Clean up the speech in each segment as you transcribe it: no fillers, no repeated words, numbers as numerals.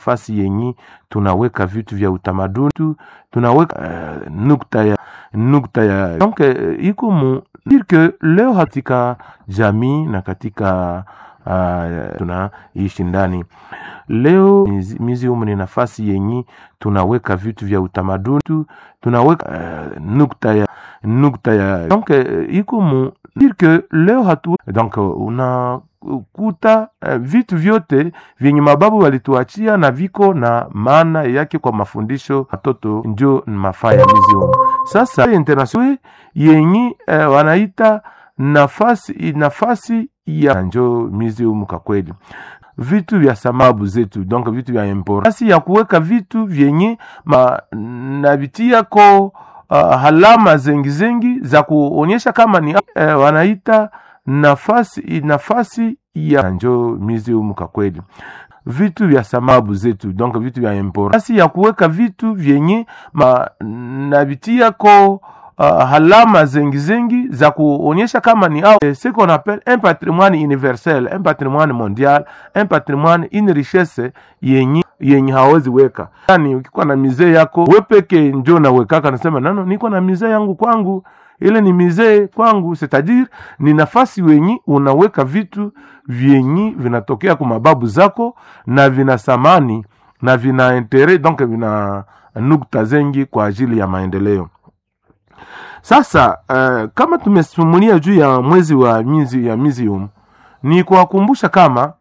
fasi yenye tunaweka vitu vya utamaduni, tunaweka nukta ya donc iko mu dire que leo katika jamii na katika tunaishi ndani leo museum ni nafasi yenye tunaweka vitu vya utamaduni, tunaweka nukta ya donc iko mu dire que leo hatu donc unakuta vitu vyote vyenye mababu walituachia na viko na maana yake kwa mafundisho watoto, ndio mafaa ya museum. Sasa international yenye wanaita nafasi ya njo museum kwa kweli vitu vya samabu zetu, donc vitu vya important nafasi ya kuweka vitu vyenye na vitia ko halama zengi za kuonyesha kama ni wanaita nafasi ya njo museum kwa kweli vitu vya samabu zetu, donc vitu vya important nafasi ya kuweka vitu vyenye na vitia ko halama zengi za kuonyesha kama ni ce qu'on appelle un patrimoine universel, un patrimoine mondial, un patrimoine, une richesse yenye hawezi weka. Yani ukikuwa na musée yako wewe peke njoo na wekaka, nasema nano niko na musée yangu kwangu, ile ni musée kwangu, c'est-à-dire ni nafasi wenye unaweka vitu vyenye vinatokea kwa mababu zako na vina samani na vina intérêt, donc vina nukta zengi kwa ajili ya maendeleo. Sasa kama tumesumulia juu ya mwezi wa museum, ni kuwakumbusha kama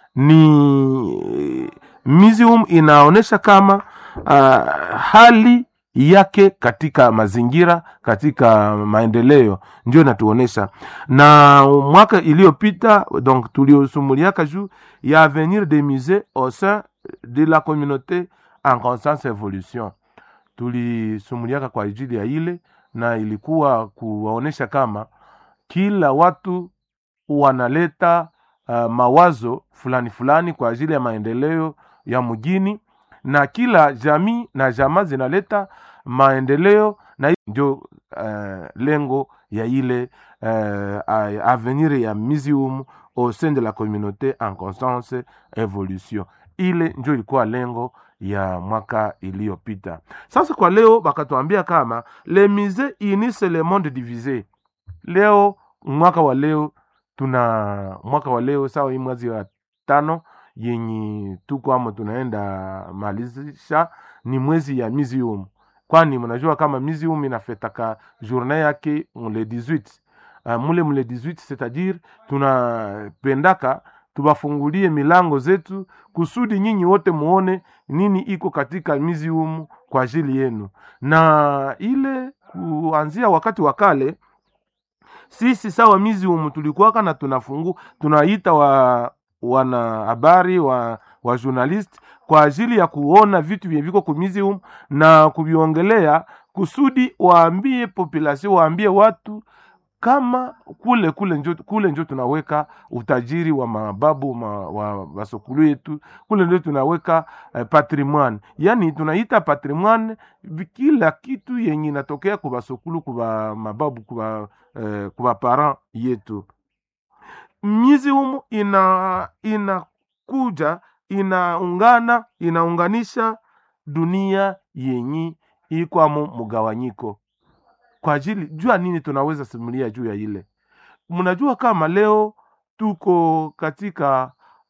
ni museum inaonesha kama hali yake katika mazingira, katika maendeleo, ndio natuonesha. Na mwaka iliyopita donc tuliosumuliaka juu ya avenir des musées au sein de la communauté en constante évolution. Tulisumuliaka kwa ajili ya ile, na ilikuwa kuwaonesha kama kila watu wanaleta mawazo fulani kwa ajili ya maendeleo ya mjini, na kila jamii na jamaa zinaleta maendeleo, na ndio lengo ya ile avenir ya museum au sein de la communauté en constante évolution. Ile ndio ilikuwa lengo ya mwaka iliyopita. Sasa kwa leo bakatuambia kama les musées unissent le monde divisé. Leo mwaka wa leo sawa, hii mwezi wa 5 yenye tuko ama tunaenda malizisha ni mwezi ya museum. Kwani mnajua kama museum inafetaka journée yake le 18. Mule 18, c'est-à-dire tunapendaka tubafungulie milango zetu kusudi nyinyi wote muone nini iko katika museum kwa ajili yenu. Na ile kuanzia wakati wa kale sisi sawa museum tulikuwa na tunaita wana habari wa journalist kwa ajili ya kuona vitu viko kwa museum na kubiongelea kusudi waambie population, waambie watu kama kule njo tunaweka utajiri wa mababu wa basokulu yetu, kule njo tunaweka patrimoine. Yani tunaita patrimoine kila kitu yenye inatokea kwa basokulu, kwa mababu, kwa parents yetu. Museum inakuja inaunganisha dunia yenye iko mugawanyiko. Kwa ajili jua nini tunaweza simulia juu ya ile. Mnajua kama leo tuko katika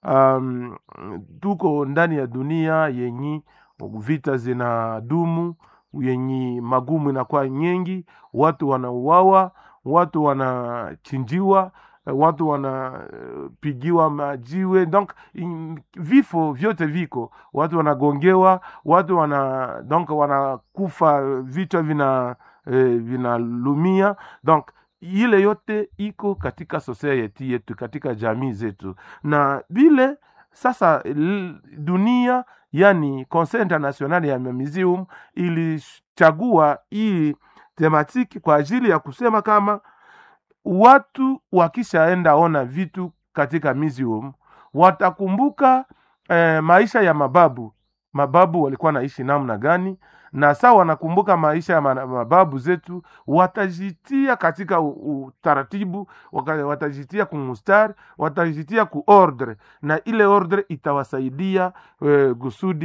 tuko ndani ya dunia yenye vita zinadumu, yenye magumu inakuwa nyingi, watu wanauawa, watu wanachinjiwa, watu wanapigiwa majiwe, donc vifo vyote viko, watu wanagongewa, watu wanakufa, vichwa vinalumia. Donc ile yote iko katika society yetu, katika jamii zetu. Na vile sasa dunia, yani Conseil International ya Museum ilichagua hii tematiki kwa ajili ya kusema kama watu wakishaenda ona vitu katika museum watakumbuka maisha ya mababu walikuwa naishi namna gani, na sawa wanakumbuka maisha ya mababu zetu, watajitia katika utaratibu, watajitia kumustari, watajitia kuordre, na ile ordre itawasaidia kusudi